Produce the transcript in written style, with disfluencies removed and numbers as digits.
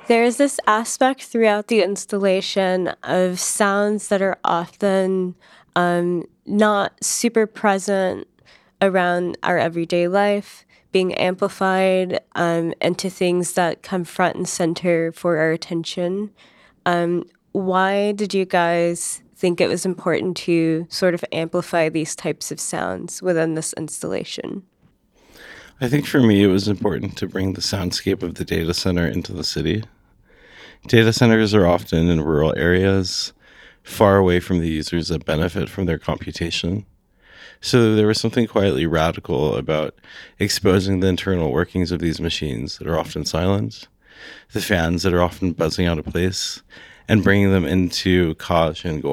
There is this aspect throughout the installation of sounds that are often not super present around our everyday life, being amplified into things that come front and center for our attention. Why did you guys think it was important to sort of amplify these types of sounds within this installation? I think for me, it was important to bring the soundscape of the data center into the city. Data centers are often in rural areas, far away from the users that benefit from their computation. So there was something quietly radical about exposing the internal workings of these machines that are often silent, the fans that are often buzzing out of place, and bringing them into Kosh and